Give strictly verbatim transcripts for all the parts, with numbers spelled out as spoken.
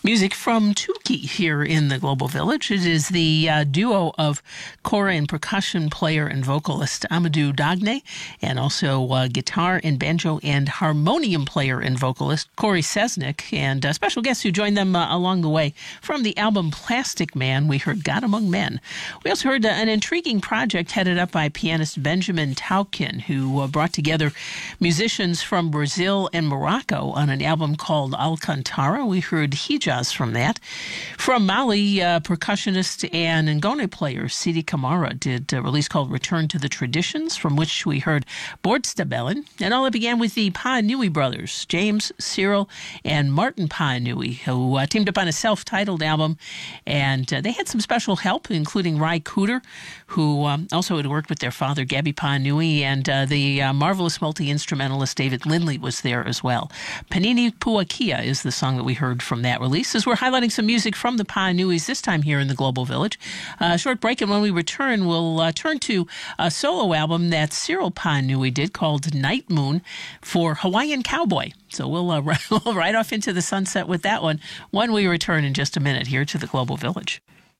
Music from Tuki here in the Global Village. It is the uh, duo of kora and percussion player and vocalist Amadou Dagne, and also uh, guitar and banjo and harmonium player and vocalist Corey Sesnick, and uh, special guests who joined them uh, along the way. From the album Plastic Man, we heard God Among Men. We also heard uh, an intriguing project headed up by pianist Benjamin Taukin, who uh, brought together musicians from Brazil and Morocco on an album called Alcantara. We heard Hijaz from that. From Mali, uh, percussionist and ngone player Sidi Kamara did a release called Return to the Traditions, from which we heard Bordstebellen. And all it began with the Paanui brothers, James, Cyril, and Martin Paanui, who uh, teamed up on a self-titled album. And uh, they had some special help, including Rai Cooter, who um, also had worked with their father, Gabby Paanui, and uh, the uh, marvelous multi-instrumentalist David Lindley was there as well. Panini Puakia is the song that we heard from that release, as we're highlighting some music from the Paanuis, this time here in the Global Village. A uh, short break, and when we return, we'll uh, turn to a solo album that Cyril Paanui did called Night Moon for Hawaiian Cowboy. So we'll, uh, we'll ride off into the sunset with that one when we return in just a minute here to the Global Village.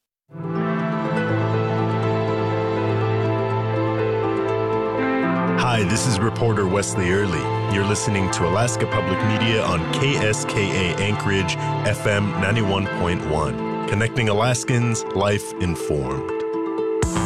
Hi, this is reporter Wesley Early. You're listening to Alaska Public Media on K S K A Anchorage F M ninety-one point one, connecting Alaskans, life informed.